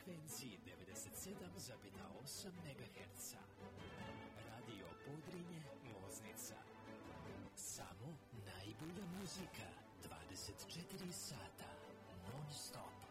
frekvenciji 97,8 MHz. Radio Podrinje, Loznica. Samo najbolja muzika, 24 sata, non stop.